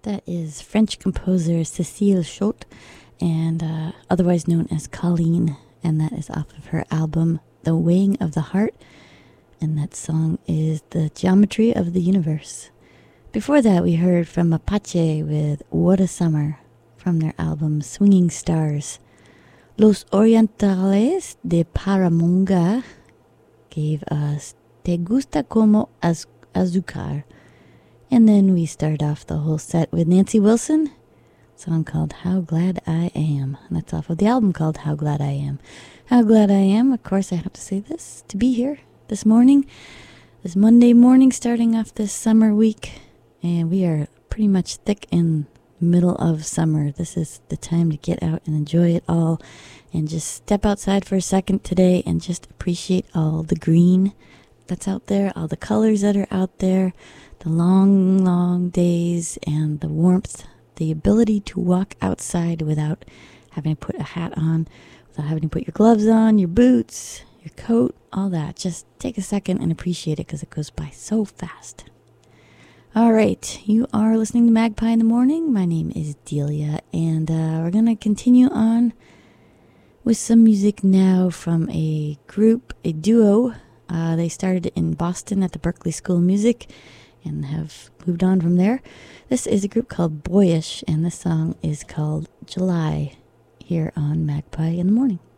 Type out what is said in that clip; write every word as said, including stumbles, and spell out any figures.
That is French composer Cécile Schott, and uh, otherwise known as Colleen, and that is off of her album The Weighing of the Heart, and that song is The Geometry of the Universe. Before that, we heard from Apache with What a Summer from their album Swinging Stars. Los Orientales de Paramonga gave us Te Gusta Como Az- Azúcar. And then we start off the whole set with Nancy Wilson, a song called How Glad I Am. And that's off of the album called How Glad I Am. How glad I am, of course I have to say this, to be here this morning, this Monday morning, starting off this summer week. And we are pretty much thick in the middle of summer. This is the time to get out and enjoy it all. And just step outside for a second today and just appreciate all the green that's out there, all the colors that are out there, the long, long days and the warmth, the ability to walk outside without having to put a hat on, without having to put your gloves on, your boots, your coat, all that. Just take a second and appreciate it because it goes by so fast. All right, you are listening to Magpie in the Morning. My name is Delia, and uh, we're going to continue on with some music now from a group, a duo. Uh, they started in Boston at the Berklee School of Music and have moved on from there. This is a group called Boyish, and this song is called July here on Magpie in the Morning.